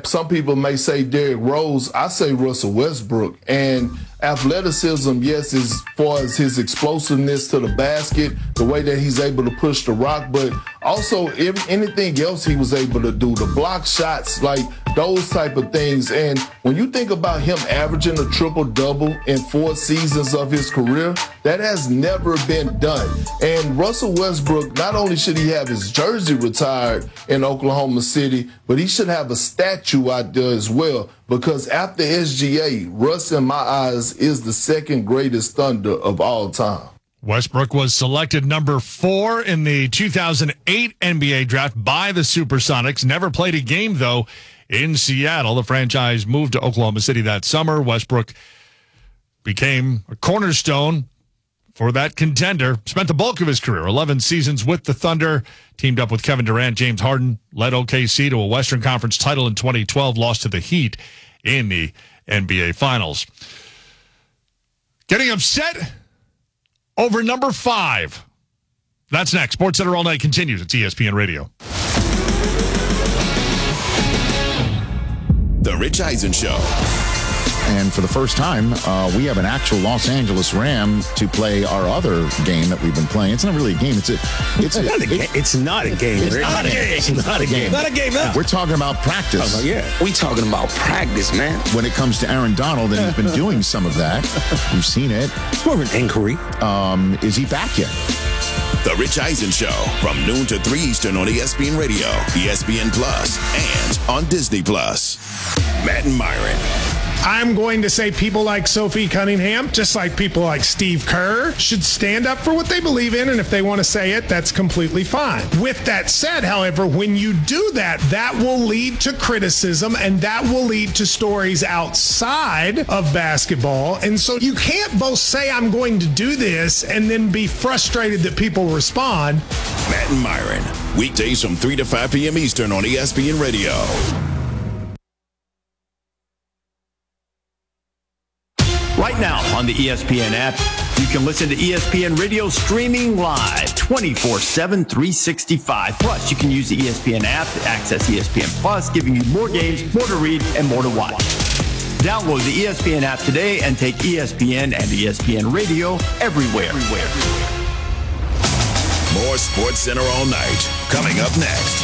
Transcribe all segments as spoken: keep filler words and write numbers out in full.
some people may say Derrick Rose. I say Russell Westbrook. And athleticism, yes, as far as his explosiveness to the basket, the way that he's able to push the rock, but also every, anything else he was able to do, the block shots, like those type of things. And when you think about him averaging a triple-double in four seasons of his career, that has never been done. And Russell Westbrook, not only should he have his jersey retired in Oklahoma City, but he should have a statue out there as well, because after S G A, Russ, in my eyes, is the second greatest Thunder of all time. Westbrook was selected number four in the two thousand eight N B A draft by the Supersonics. Never played a game, though, in Seattle. The franchise moved to Oklahoma City that summer. Westbrook became a cornerstone for that contender. Spent the bulk of his career, eleven seasons with the Thunder. Teamed up with Kevin Durant, James Harden, led O K C to a Western Conference title in twenty twelve, lost to the Heat in the N B A Finals. Getting upset over number five. That's next. SportsCenter All Night continues at E S P N Radio. The Rich Eisen Show. And for the first time, uh, we have an actual Los Angeles Ram to play our other game that we've been playing. It's not really a game. It's a. It's, not a, it, it's not a game. It's not a game. It's not a game. Not a game. No. We're talking about practice. Oh, yeah. We talking about practice, man. When it comes to Aaron Donald, and he's been doing some of that. We've seen it. It's more of an inquiry. Um, is he back yet? The Rich Eisen Show from noon to three Eastern on E S P N Radio, E S P N Plus, and on Disney Plus. Matt and Myron. I'm going to say people like Sophie Cunningham, just like people like Steve Kerr, should stand up for what they believe in, and if they want to say it, that's completely fine. With that said, however, when you do that, that will lead to criticism, and that will lead to stories outside of basketball, and so you can't both say I'm going to do this and then be frustrated that people respond. Matt and Myron, weekdays from three to five p.m. Eastern on E S P N Radio. Right now on the E S P N app, you can listen to E S P N Radio streaming live twenty-four seven, three sixty-five. Plus, you can use the E S P N app to access E S P N Plus, giving you more games, more to read, and more to watch. Download the E S P N app today and take E S P N and E S P N Radio everywhere. everywhere. More SportsCenter All Night coming up next.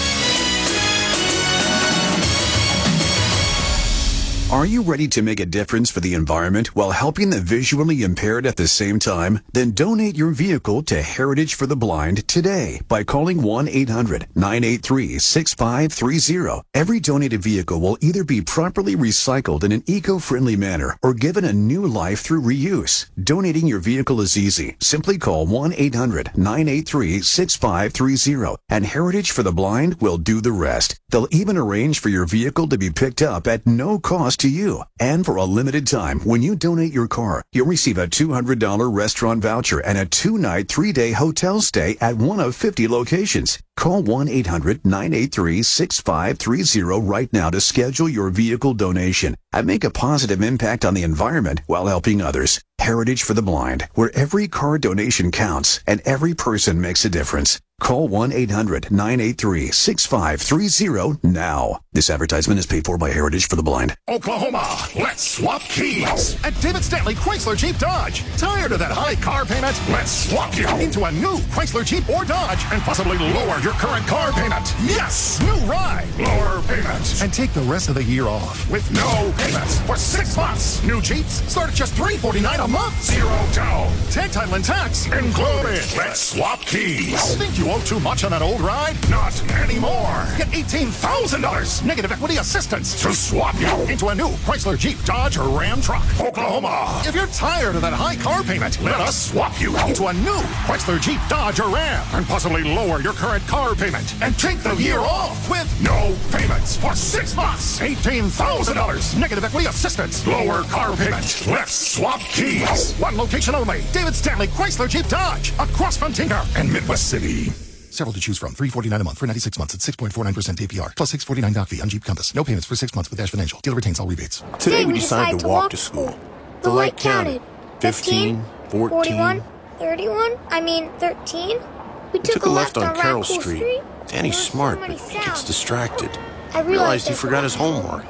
Are you ready to make a difference for the environment while helping the visually impaired at the same time? Then donate your vehicle to Heritage for the Blind today by calling one eight hundred, nine eight three, six five three zero. Every donated vehicle will either be properly recycled in an eco-friendly manner or given a new life through reuse. Donating your vehicle is easy. Simply call one eight hundred, nine eight three, six five three zero and Heritage for the Blind will do the rest. They'll even arrange for your vehicle to be picked up at no cost to you. And for a limited time, when you donate your car, you'll receive a two hundred dollars restaurant voucher and a two-night, three-day hotel stay at one of fifty locations. Call one eight hundred, nine eight three, six five three zero right now to schedule your vehicle donation and make a positive impact on the environment while helping others. Heritage for the Blind, where every car donation counts and every person makes a difference. Call one eight hundred, nine eight three, six five three zero now. This advertisement is paid for by Heritage for the Blind. Oklahoma, let's swap keys at David Stanley Chrysler Jeep Dodge. Tired of that high car payment? Let's swap you into a new Chrysler Jeep or Dodge and possibly lower your current car payment. Yes, new ride, lower payment, and take the rest of the year off with no payments for six months. New Jeeps start at just three hundred forty-nine dollars a month. Zero down. Tag title and tax included. Let's swap keys. Think you owe too much on that old ride? Not anymore. Get eighteen thousand dollars negative equity assistance to swap you into a new Chrysler Jeep Dodge or Ram truck. Oklahoma. If you're tired of that high car payment, let us swap you into a new Chrysler Jeep Dodge or Ram and possibly lower your current car payment and take the year off with no payments for six months. eighteen thousand dollars negative equity assistance. Lower car payment. Let's swap keys. One location only. David Stanley Chrysler Jeep Dodge across from Tinker and Midwest City. Several to choose from. three hundred forty-nine dollars a month for ninety-six months at six point four nine percent A P R. Plus six hundred forty-nine dollars doc fee on Jeep Compass. No payments for six months with Dash Financial. Dealer retains all rebates. Today we decided to walk to school. The light counted. fifteen, fourteen, forty-one, thirty-one, I mean thirteen. We took, took a left, left on Carroll Street. Street. Danny's smart, but he gets distracted. I realized he forgot his homework.